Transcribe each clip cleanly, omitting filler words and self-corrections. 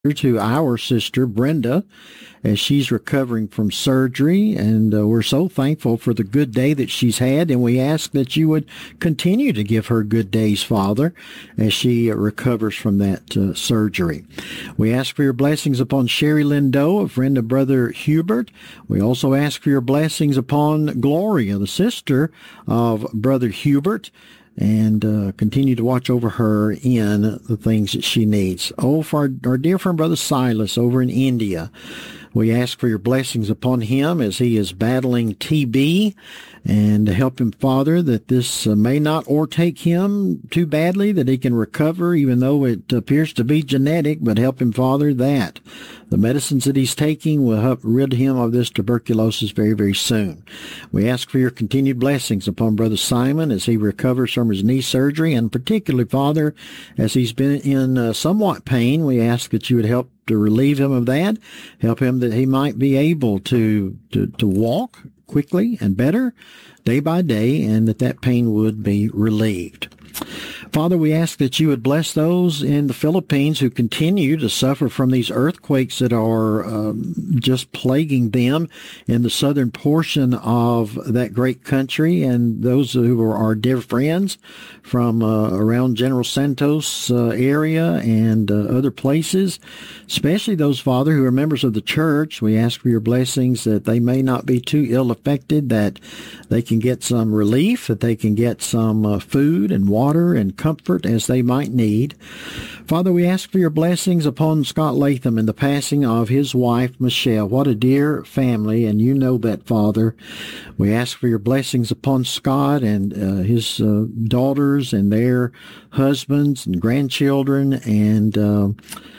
to our sister Brenda as she's recovering from surgery, and we're so thankful for the good day that she's had, and we ask that you would continue to give her good days, Father, as she recovers from that surgery. We ask for your blessings upon Sherry Lindo, a friend of Brother Hubert. We also ask for your blessings upon Gloria, the sister of Brother Hubert, and continue to watch over her in the things that she needs. Oh, for our dear friend Brother Silas over in India, we ask for your blessings upon him as he is battling TB, and to help him, Father, that this may not o'ertake him too badly, that he can recover, even though it appears to be genetic, but help him, Father, that the medicines that he's taking will help rid him of this tuberculosis very, very soon. We ask for your continued blessings upon Brother Simon as he recovers from his knee surgery, and particularly, Father, as he's been in somewhat pain, we ask that you would help to relieve him of that, help him that he might be able to walk quickly and better day by day, and that pain would be relieved. Father, we ask that you would bless those in the Philippines who continue to suffer from these earthquakes that are just plaguing them in the southern portion of that great country, and those who are our dear friends from around General Santos area and other places, especially those, Father, who are members of the church. We ask for your blessings that they may not be too ill affected, that they can get some relief, that they can get some food and water and comfort as they might need. Father, we ask for your blessings upon Scott Latham and the passing of his wife, Michelle. What a dear family, and you know that, Father. We ask for your blessings upon Scott and his daughters and their husbands and grandchildren, and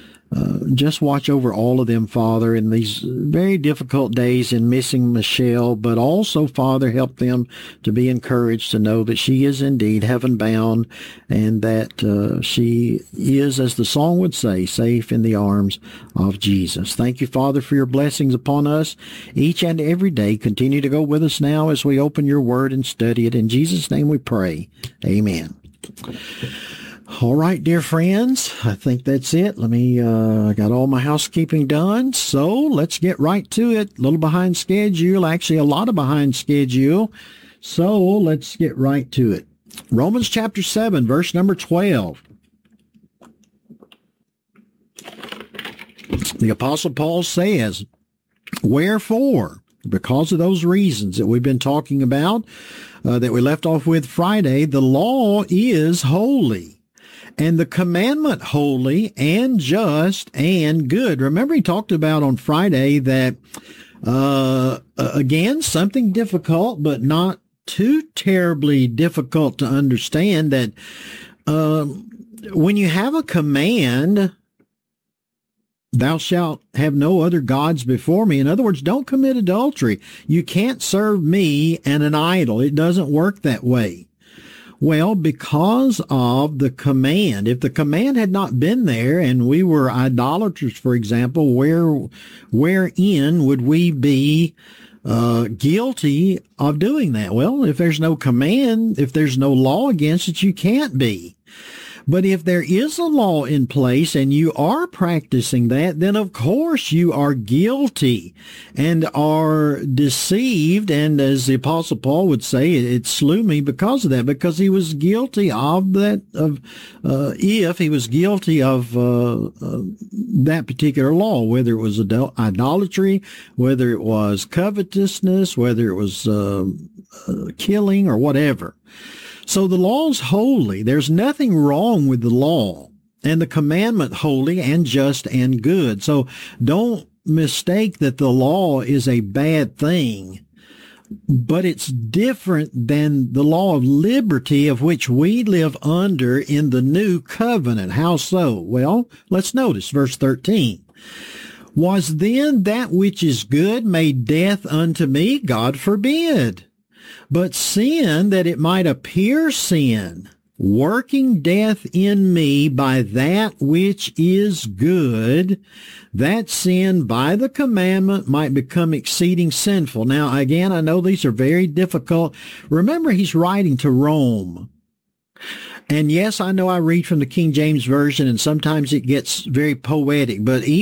just watch over all of them, Father, in these very difficult days in missing Michelle, but also, Father, help them to be encouraged to know that she is indeed heaven-bound, and that she is, as the song would say, safe in the arms of Jesus. Thank you, Father, for your blessings upon us each and every day. Continue to go with us now as we open your word and study it. In Jesus' name we pray. Amen. All right, dear friends, I think that's it. I got all my housekeeping done, so let's get right to it. A little behind schedule, actually a lot of behind schedule, so let's get right to it. Romans chapter 7, verse number 12. The Apostle Paul says, "Wherefore, because of those reasons that we've been talking about, that we left off with Friday, the law is holy, and the commandment holy and just and good." Remember, he talked about on Friday that, again, something difficult, but not too terribly difficult to understand, that when you have a command, "Thou shalt have no other gods before me." In other words, don't commit adultery. You can't serve me and an idol. It doesn't work that way. Well, because of the command, if the command had not been there and we were idolaters, for example, wherein would we be guilty of doing that? Well, if there's no command, if there's no law against it, you can't be. But if there is a law in place and you are practicing that, then of course you are guilty and are deceived. And as the Apostle Paul would say, it slew me because of that, because he was guilty of that, if he was guilty of that particular law, whether it was idolatry, whether it was covetousness, whether it was killing or whatever. So the law's holy. There's nothing wrong with the law, and the commandment holy and just and good. So don't mistake that the law is a bad thing, but it's different than the law of liberty of which we live under in the new covenant. How so? Well, let's notice verse 13. "Was then that which is good made death unto me? God forbid. But sin, that it might appear sin, working death in me by that which is good, that sin by the commandment might become exceeding sinful." Now, again, I know these are very difficult. Remember, he's writing to Rome. And yes, I know I read from the King James Version, and sometimes it gets very poetic, but